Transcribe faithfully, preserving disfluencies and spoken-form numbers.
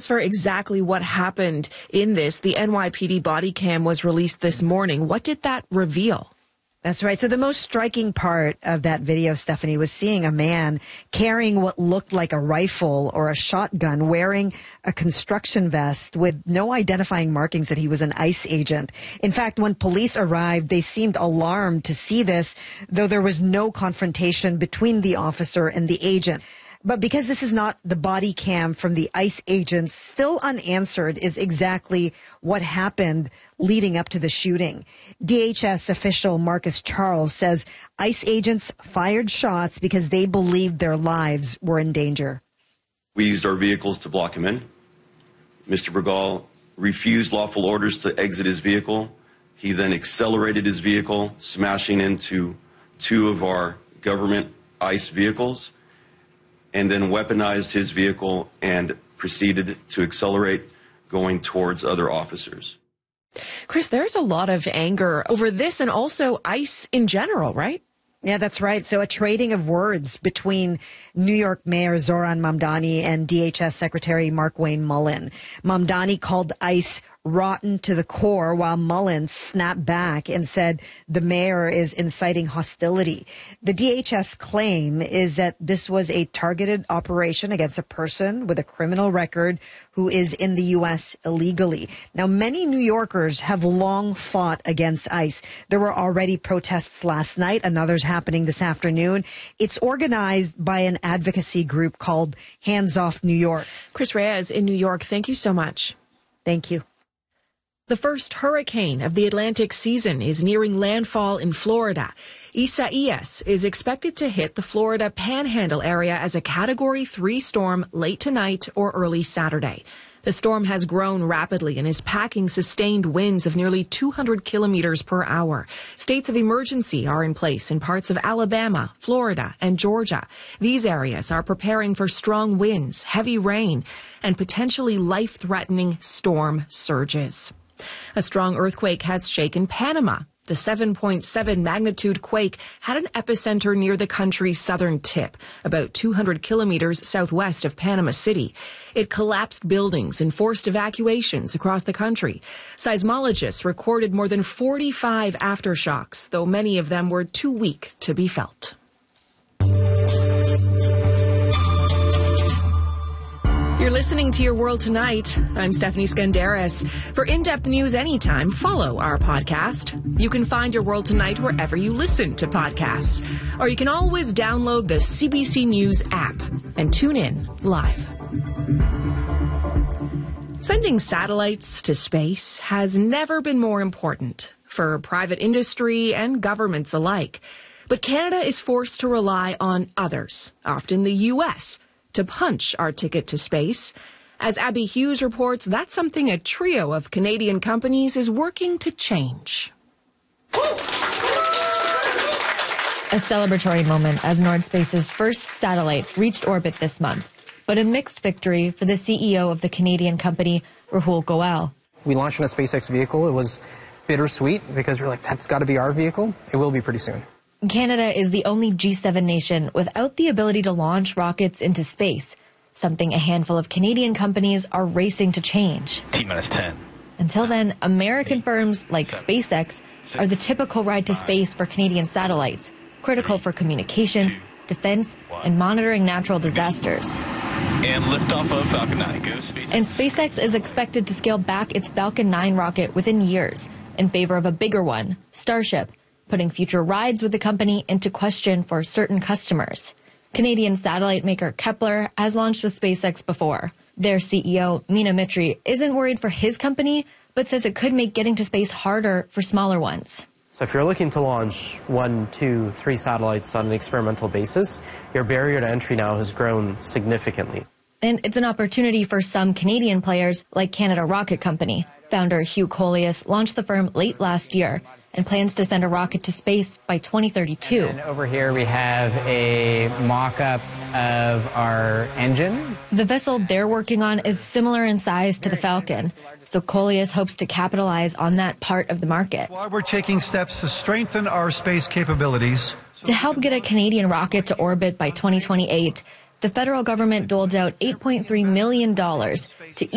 for exactly what happened in this. The N Y P D body cam was released this morning. What did that reveal? That's right. So the most striking part of that video, Stephanie, was seeing a man carrying what looked like a rifle or a shotgun, wearing a construction vest with no identifying markings that he was an ICE agent. In fact, when police arrived, they seemed alarmed to see this, though there was no confrontation between the officer and the agent. But because this is not the body cam from the ICE agents, still unanswered is exactly what happened leading up to the shooting. D H S official Marcus Charles says ICE agents fired shots because they believed their lives were in danger. We used our vehicles to block him in. Mister Bergal refused lawful orders to exit his vehicle. He then accelerated his vehicle, smashing into two of our government ICE vehicles, and then weaponized his vehicle and proceeded to accelerate, going towards other officers. Chris, there's a lot of anger over this and also ICE in general, right? Yeah, that's right. So a trading of words between New York Mayor Zoran Mamdani and D H S Secretary Markwayne Mullin. Mamdani called ICE rotten to the core, while Mullin snapped back and said the mayor is inciting hostility. The D H S claim is that this was a targeted operation against a person with a criminal record who is in the U S illegally. Now, many New Yorkers have long fought against ICE. There were already protests last night, another's happening this afternoon. It's organized by an advocacy group called Hands Off New York. Chris Reyes in New York, thank you so much. Thank you. The first hurricane of the Atlantic season is nearing landfall in Florida. Isaias is expected to hit the Florida Panhandle area as a Category three storm late tonight or early Saturday. The storm has grown rapidly and is packing sustained winds of nearly two hundred kilometers per hour. States of emergency are in place in parts of Alabama, Florida, and Georgia. These areas are preparing for strong winds, heavy rain, and potentially life-threatening storm surges. A strong earthquake has shaken Panama. The seven point seven magnitude quake had an epicenter near the country's southern tip, about two hundred kilometers southwest of Panama City. It collapsed buildings and forced evacuations across the country. Seismologists recorded more than forty-five aftershocks, though many of them were too weak to be felt. You're listening to Your World Tonight. I'm Stephanie Skandaris. For in-depth news anytime, follow our podcast. You can find Your World Tonight wherever you listen to podcasts. Or you can always download the C B C News app and tune in live. Sending satellites to space has never been more important for private industry and governments alike. But Canada is forced to rely on others, often the U S, to punch our ticket to space. As Abby Hughes reports, that's something a trio of Canadian companies is working to change. A celebratory moment as Nordspace's first satellite reached orbit this month, but a mixed victory for the C E O of the Canadian company, Rahul Goel. We launched in a SpaceX vehicle. It was bittersweet because we're like, that's got to be our vehicle. It will be pretty soon. Canada is the only G seven nation without the ability to launch rockets into space, something a handful of Canadian companies are racing to change. T minus ten. Until then, American firms like SpaceX are the typical ride to space for Canadian satellites, critical for communications, defense, and monitoring natural disasters. And liftoff of Falcon nine. Go speed. And SpaceX is expected to scale back its Falcon nine rocket within years in favor of a bigger one, Starship, putting future rides with the company into question for certain customers. Canadian satellite maker Kepler has launched with SpaceX before. Their C E O, Meena Mitri, isn't worried for his company, but says it could make getting to space harder for smaller ones. So if you're looking to launch one, two, three satellites on an experimental basis, your barrier to entry now has grown significantly. And it's an opportunity for some Canadian players like Canada Rocket Company. Founder Hugh Coleus launched the firm late last year and plans to send a rocket to space by twenty thirty-two. And over here we have a mock-up of our engine. The vessel they're working on is similar in size to the Falcon, so Coleus hopes to capitalize on that part of the market. While we're taking steps to strengthen our space capabilities. To help get a Canadian rocket to orbit by twenty twenty-eight, the federal government doled out eight point three million dollars to